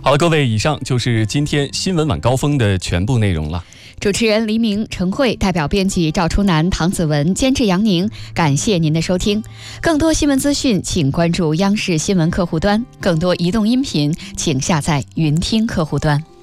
好了，各位，以上就是今天新闻晚高峰的全部内容了。 主持人黎明、陈慧，代表编辑赵初南、唐子文，监制杨宁，感谢您的收听。更多新闻资讯，请关注央视新闻客户端；更多移动音频，请下载云听客户端。